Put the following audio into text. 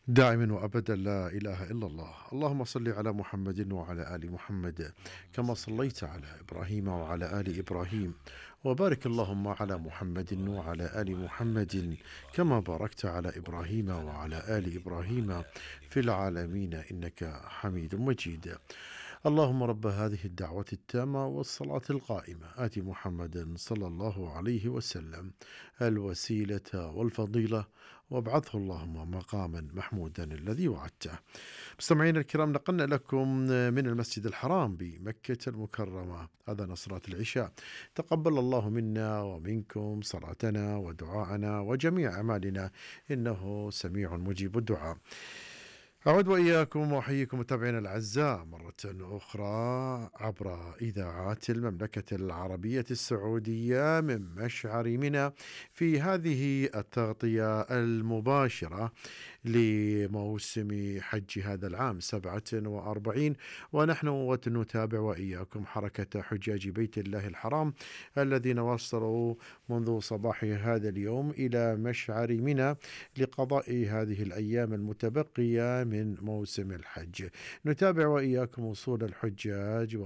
دائما وأبدا لا إله إلا الله. اللهم صل على محمد وعلى آل محمد كما صليت على إبراهيم وعلى آل إبراهيم، وبارك اللهم على محمد وعلى آل محمد كما باركت على إبراهيم وعلى آل إبراهيم في العالمين إنك حميد مجيد. اللهم رب هذه الدعوة التامة والصلاة القائمة آت محمد صلى الله عليه وسلم الوسيلة والفضيلة، وابعثه اللهم مقاما محمودا الذي وعدته. مستمعينا الكرام، نقلنا لكم من المسجد الحرام بمكة المكرمة هذا صلاة العشاء. تقبل الله منا ومنكم صلاتنا ودعاءنا وجميع أعمالنا، إنه سميع مجيب الدعاء. أعود وإياكم وأحييكم متابعينا الأعزاء مرة أخرى عبر إذاعات المملكة العربية السعودية من مشعر منى في هذه التغطية المباشرة لموسم حج هذا العام 47، ونحن نتابع وإياكم حركة حجاج بيت الله الحرام الذين وصلوا منذ صباح هذا اليوم إلى مشعر منى لقضاء هذه الأيام المتبقية من موسم الحج. نتابع وإياكم وصول الحجاج